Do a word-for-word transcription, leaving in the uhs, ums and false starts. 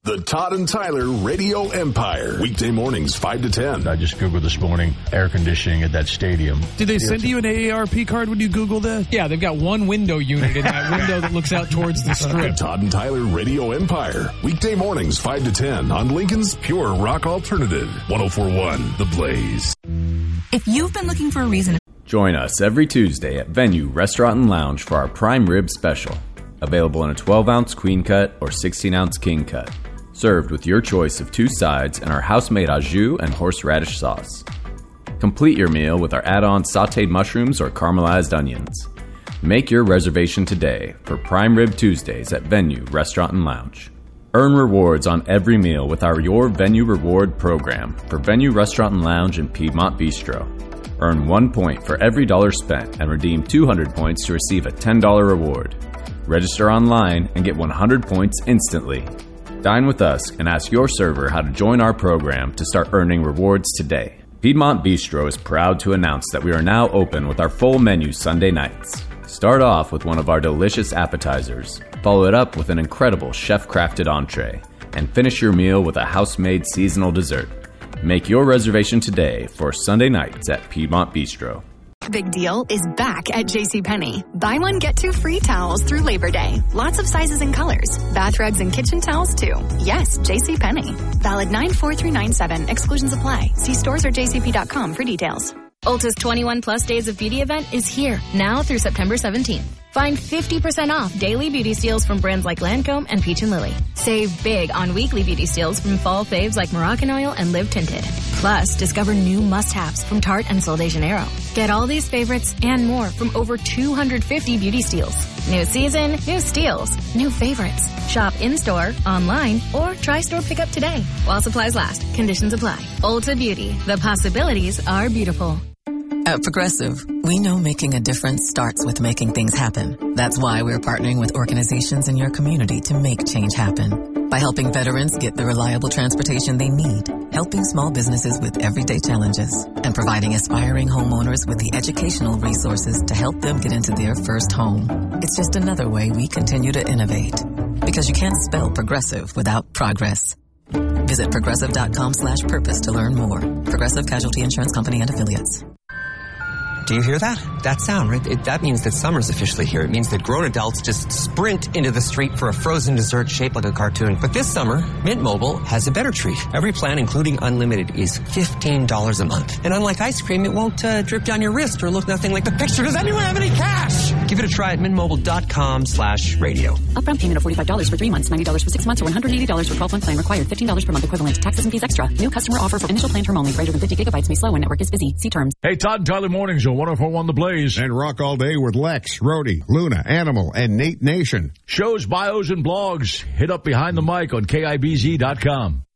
The Todd and Tyler Radio Empire. Weekday mornings, five to ten. I just Googled this morning, air conditioning at that stadium. Did they send you an A A R P card when you Googled that? Yeah, they've got one window unit in that window that looks out towards the strip. The Todd and Tyler Radio Empire. Weekday mornings, five to ten on Lincoln's Pure Rock Alternative. one oh four point one The Blaze. If you've been looking for a reason... Join us every Tuesday at Venue Restaurant and Lounge for our Prime Rib Special. Available in a twelve ounce queen cut or sixteen ounce king cut. Served with your choice of two sides and our house-made au jus and horseradish sauce. Complete your meal with our add-on sautéed mushrooms or caramelized onions. Make your reservation today for Prime Rib Tuesdays at Venue Restaurant and Lounge. Earn rewards on every meal with our Your Venue Reward program for Venue Restaurant and Lounge and Piedmont Bistro. Earn one point for every dollar spent and redeem two hundred points to receive a ten dollars reward. Register online and get one hundred points instantly. Dine with us and ask your server how to join our program to start earning rewards today. Piedmont Bistro is proud to announce that we are now open with our full menu Sunday nights. Start off with one of our delicious appetizers, follow it up with an incredible chef-crafted entree, and finish your meal with a house-made seasonal dessert. Make your reservation today for Sunday nights at Piedmont Bistro. Big deal is back at JCPenney. Buy one, get two free towels through Labor Day. Lots of sizes and colors. Bath rugs and kitchen towels, too. Yes, JCPenney. Valid nine four three nine seven. Exclusions apply. See stores or j c p dot com for details. Ulta's twenty-one plus Days of Beauty event is here, now through September seventeenth. Find fifty percent off daily beauty steals from brands like Lancome and Peach and Lily. Save big on weekly beauty steals from fall faves like Moroccan Oil and Live Tinted. Plus, discover new must-haves from Tarte and Sol de Janeiro. Get all these favorites and more from over two hundred fifty beauty steals. New season, new steals, new favorites. Shop in-store, online, or try store pickup today. While supplies last, conditions apply. Ulta Beauty. The possibilities are beautiful. At Progressive, we know making a difference starts with making things happen. That's why we're partnering with organizations in your community to make change happen. By helping veterans get the reliable transportation they need, helping small businesses with everyday challenges, and providing aspiring homeowners with the educational resources to help them get into their first home. It's just another way we continue to innovate. Because you can't spell progressive without progress. Visit progressive.com slash purpose to learn more. Progressive Casualty Insurance Company and Affiliates. Do you hear that? That sound, right? It, that means that summer's officially here. It means that grown adults just sprint into the street for a frozen dessert shaped like a cartoon. But this summer, Mint Mobile has a better treat. Every plan, including unlimited, is fifteen dollars a month. And unlike ice cream, it won't uh, drip down your wrist or look nothing like the picture. Does anyone have any cash? Give it a try at mintmobile.com slash radio. Upfront payment of forty-five dollars for three months, ninety dollars for six months, or one hundred eighty dollars for twelve-month plan required. fifteen dollars per month equivalent. Taxes and fees extra. New customer offer for initial plan term only. Greater than fifty gigabytes may slow when network is busy. See terms. Hey, Todd and Tyler Mornings on one oh four point one The Blaze. And rock all day with Lex, Rhodey, Luna, Animal, and Nate Nation. Shows, bios, and blogs. Hit up Behind the Mic on K I B Z dot com.